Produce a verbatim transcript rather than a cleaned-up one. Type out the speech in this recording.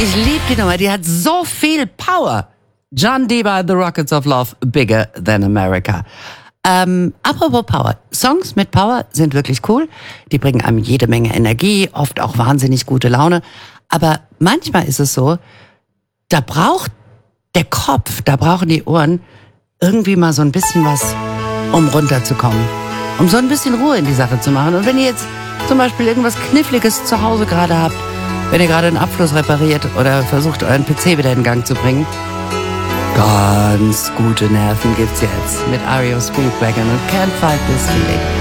Ich liebe die Nummer, die hat so viel Power. John Deba and the Rockets of Love, Bigger Than America. Ähm, apropos Power. Songs mit Power sind wirklich cool. Die bringen einem jede Menge Energie, oft auch wahnsinnig gute Laune. Aber manchmal ist es so, da braucht der Kopf, da brauchen die Ohren irgendwie mal so ein bisschen was, um runterzukommen. Um so ein bisschen Ruhe in die Sache zu machen. Und wenn ihr jetzt zum Beispiel irgendwas Kniffliges zu Hause gerade habt, wenn ihr gerade einen Abfluss repariert oder versucht, euren P C wieder in Gang zu bringen, ganz gute Nerven gibt's jetzt mit R E O Speedwagon und Can't Fight This Feeling.